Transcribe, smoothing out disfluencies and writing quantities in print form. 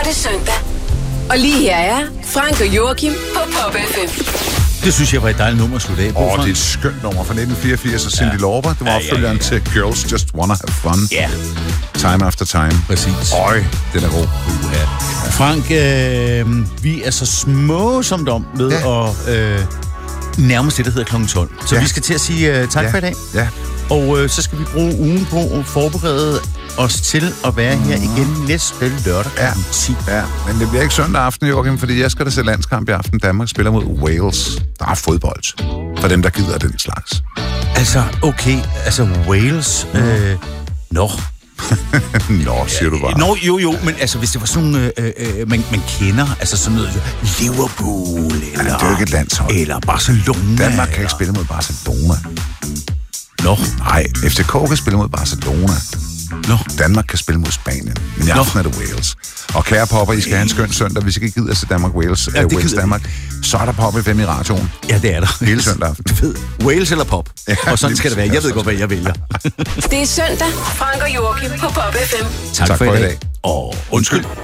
er det søndag. Og lige her er Frank og Joachim på Pop FM. Det synes jeg var et dejligt nummer at slutte af på. Det er et skønt nummer fra 1984 af Cyndi Lauper. Det var opfølgeren til Girls Just Wanna Have Fun. Ja. Time After Time. Præcis. Den er god. Frank, vi er så små som dom ved at nærmest det, der hedder klokken 12. Så vi skal til at sige tak for i dag. Ja. Og så skal vi bruge ugen på at forberede os til at være her igen næste lørdag kl. 10. Ja, men det bliver ikke søndag aften, Joachim, fordi jeg skal da se landskamp i aften. Danmark spiller mod Wales. Der er fodbold. For dem, der gider den slags. Altså, okay. Altså, Wales. Nå, siger du bare. Jo, men altså, hvis det var sådan nogle, man kender, altså sådan noget, Liverpool, eller... det er jo ikke et landshold. Eller Barcelona. Danmark kan ikke spille mod Barcelona. Nå. Nej, FCK kan spille mod Barcelona. Nå. Danmark kan spille mod Spanien. Men i aften er det Wales. Og kære popper, I skal have en skøn søndag. Hvis I ikke gider til Danmark-Wales, Wales-Danmark, så er der Pop FM i radioen. Ja, det er der. Hele søndag aften. Du ved, Wales eller Pop. Ja, og sådan skal det være. Jeg ved godt, hvad jeg vælger. Det er søndag. Frank og Joachim på Pop FM. Tak for i dag. Og undskyld.